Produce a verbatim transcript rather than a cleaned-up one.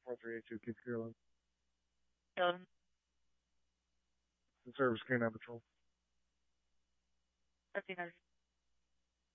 four three eight two, Keith Carolyn. Sheldon. The service canine patrol. thirteen hundred.